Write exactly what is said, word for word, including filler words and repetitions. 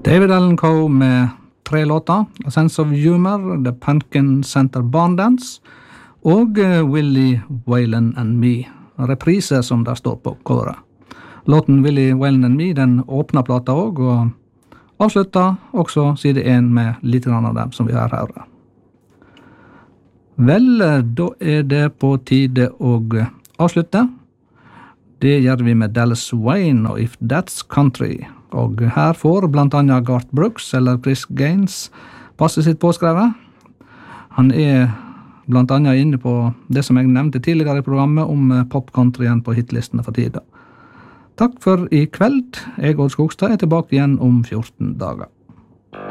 David Allan Coe med tre låter, A Sense of Humor, The Pumpkin Center Barn Dance og Willie Whalen and Me, reprise som der står på coveret. Låten Willie Whalen and Me, den åpner plata også, og avslutter også side én med litt grann av dem som vi har her. Vel, da er det på tide å avslutte. Det gjør vi med Dallas Wayne og If That's Country. Og her får blant annet Garth Brooks eller Chris Gaines passe sitt påskrevet. Han er blant annet inne på det som jeg nevnte tidligere i programmet om popcountryen på hitlistene for tida. Takk for i kveld. Jeg, Odd Skogstad, er tilbake igjen om fjorten dager.